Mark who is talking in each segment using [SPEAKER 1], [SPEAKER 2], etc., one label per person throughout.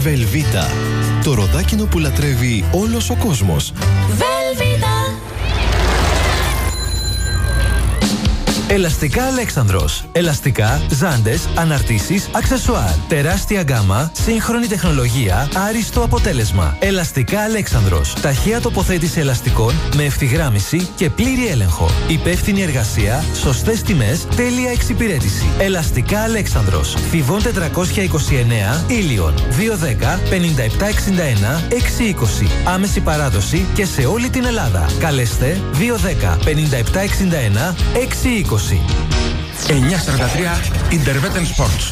[SPEAKER 1] Velveeta. Το ροδάκινο που λατρεύει όλος ο κόσμος.
[SPEAKER 2] Velveeta.
[SPEAKER 3] Ελαστικά Αλέξανδρος. Ελαστικά, ζάντες, αναρτήσεις, αξεσουάρ. Τεράστια γκάμα, σύγχρονη τεχνολογία, άριστο αποτέλεσμα. Ελαστικά Αλέξανδρος. Ταχεία τοποθέτηση ελαστικών με ευθυγράμμιση και πλήρη έλεγχο. Υπεύθυνη εργασία, σωστές τιμές, τέλεια εξυπηρέτηση. Ελαστικά Αλέξανδρος. Θηβών 429, Ήλιον. 210 5761 620. Άμεση παράδοση και σε όλη την Ελλάδα. Καλέστε 210 5761 620.
[SPEAKER 4] 943 Intervetten Sports.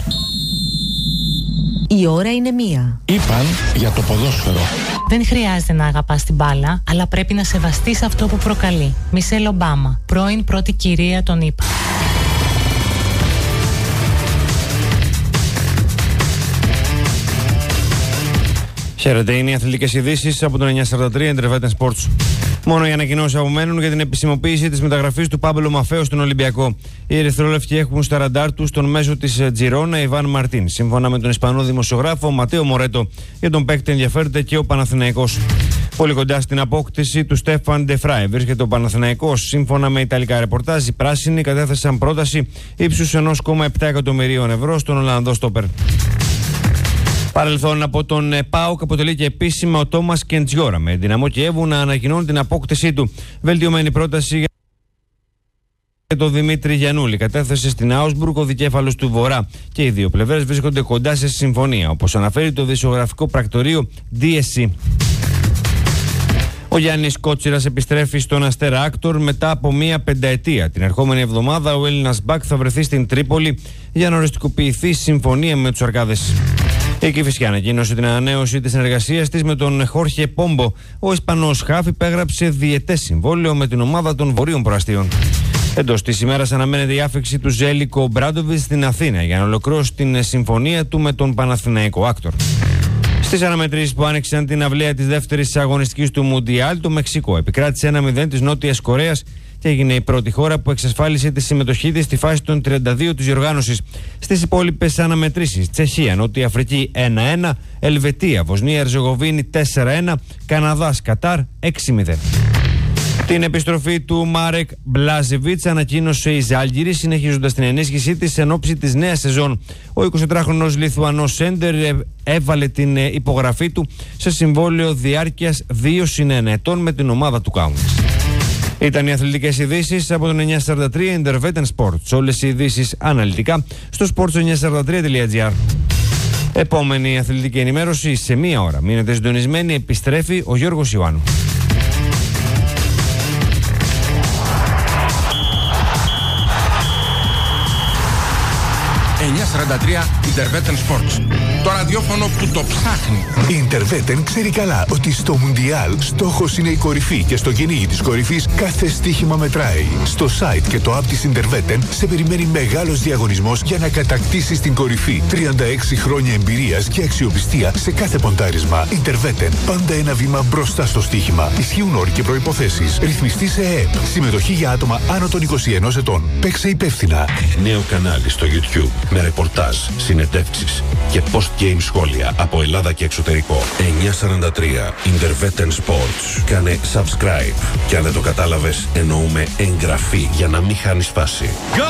[SPEAKER 2] Η ώρα είναι 1.
[SPEAKER 4] Είπαν για το ποδόσφαιρο.
[SPEAKER 5] Δεν χρειάζεται να αγαπάς την μπάλα, αλλά πρέπει να σεβαστείς αυτό που προκαλεί. Μισελ Ομπάμα, πρώην πρώτη κυρία των ΗΠΑ.
[SPEAKER 6] Χαίρετε, είναι οι αθλητικές ειδήσεις από τον 943 Intervetten Sports. Μόνο οι ανακοινώσεις απομένουν για την επισημοποίηση της μεταγραφής του Πάμπελο Μαφέο στον Ολυμπιακό. Οι ερυθρόλευκοι έχουν στα ραντάρ τους τον μέσο της Τζιρόνα Ιβάν Μαρτίν. Σύμφωνα με τον Ισπανό δημοσιογράφο Ματέο Μορέτο, για τον παίκτη ενδιαφέρεται και ο Παναθηναϊκός. Πολύ κοντά στην απόκτηση του Στέφαν Ντεφράι βρίσκεται ο Παναθηναϊκός. Σύμφωνα με ιταλικά ρεπορτάζ, οι πράσινοι κατέθεσαν πρόταση ύψους 1,7 εκατομμυρίων ευρώ στον Ολλανδό στόπερ. Παρελθόν από τον ΠΑΟΚ αποτελεί και επίσημα ο Τόμας Κεντζιόρα, με Δυναμό Κιέβου να ανακοινώνει την απόκτησή του. Βελτιωμένη πρόταση για τον Δημήτρη Γιαννούλη κατέθεσε στην Άουσμπουργκ ο δικέφαλος του Βορρά και οι δύο πλευρές βρίσκονται κοντά σε συμφωνία, όπως αναφέρει το δημοσιογραφικό πρακτορείο DSC. Ο Γιάννης Κότσιρας επιστρέφει στον Αστέρα Άκτορ μετά από μία πενταετία. Την ερχόμενη εβδομάδα ο Έλληνας μπακ θα βρεθεί στην Τρίπολη για να οριστικοποιηθεί συμφωνία με τους Αρκάδες. Η Κηφισιά ανακοίνωσε την ανανέωση της συνεργασίας της με τον Χόρχε Πόμπο. Ο Ισπανός χαφ υπέγραψε διετές συμβόλαιο με την ομάδα των Βορείων Προαστίων. Εντός της ημέρας αναμένεται η άφιξη του Ζέλικο Μπράντοβιτς στην Αθήνα για να ολοκληρώσει την συμφωνία του με τον Παναθηναϊκό Άκτορ. Στις αναμετρήσεις που άνοιξαν την αυλαία της δεύτερης αγωνιστικής του Μουντιάλ, το Μεξικό επικράτησε 1-0 της Νότιας Κορέας και έγινε η πρώτη χώρα που εξασφάλισε τη συμμετοχή της στη φάση των 32 της διοργάνωσης. Στις υπόλοιπες αναμετρήσεις, Τσεχία, Νότια Αφρική 1-1, Ελβετία, Βοσνία Ερζεγοβίνη 4-1, Καναδάς Κατάρ 6-0. Την επιστροφή του Μάρεκ Μπλάζεβιτς ανακοίνωσε η Ζάλγκιρη, συνεχίζοντας την ενίσχυσή της εν ώψη της νέας σεζόν. Ο 23χρονος Λιθουανός σέντερ έβαλε την υπογραφή του σε συμβόλαιο διάρκειας 2+1 ετών με την ομάδα του Κάουνας. Ήταν οι αθλητικές ειδήσεις από τον 943 Intervetten Sports. Όλες οι ειδήσεις αναλυτικά στο sports943.gr. Επόμενη αθλητική ενημέρωση σε 1 ώρα. Μείνετε συντονισμένοι, επιστρέφει ο Γιώργος Ιωάννου.
[SPEAKER 4] 943 Intervetten Sports. Το ραδιόφωνο που το ψάχνει.
[SPEAKER 7] Η Intervetten ξέρει καλά ότι στο Μουντιάλ στόχος είναι η κορυφή και στο κυνήγι της κορυφής κάθε στοίχημα μετράει. Στο site και το app της Intervetten σε περιμένει μεγάλος διαγωνισμός για να κατακτήσεις την κορυφή. 36 χρόνια εμπειρίας και αξιοπιστία σε κάθε ποντάρισμα. Intervetten, πάντα ένα βήμα μπροστά στο στοίχημα. Ισχύουν όροι και προϋποθέσεις. Ρυθμιστή σε ΕΕΠ. Συμμετοχή για άτομα άνω των 21 ετών. Παίξε υπεύθυνα.
[SPEAKER 8] Νέο κανάλι στο YouTube με ρεπορτάζ, συνεντεύξεις και post-game σχόλια από Ελλάδα και εξωτερικό. 943 Intervetten Sports. Κάνε subscribe. Και αν δεν το κατάλαβες, εννοούμε εγγραφή για να μην χάνεις φάση.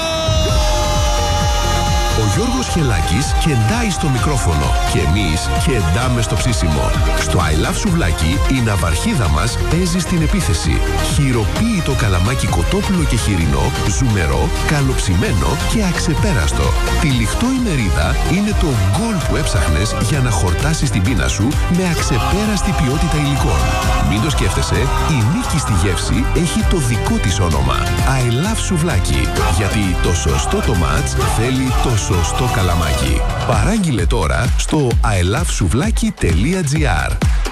[SPEAKER 7] Ο Γιώργος Χελάκης κεντάει στο μικρόφωνο και εμείς κεντάμε στο ψήσιμο. Στο I Love Σουβλάκι η ναυαρχίδα μας παίζει στην επίθεση. Χειροποίητο καλαμάκι κοτόπουλο και χοιρινό, ζουμερό, καλοψημένο και αξεπέραστο. Τυλιχτό η μερίδα είναι το γκολ που έψαχνες για να χορτάσεις την πείνα σου με αξεπέραστη ποιότητα υλικών. Μην το σκέφτεσαι, η νίκη στη γεύση έχει το δικό της όνομα. I Love Σουβλάκι. Γιατί το σωστό το μάτς θέλει το σωστό καλαμάκι. Παράγγειλε τώρα στο ilovesuvlaki.gr.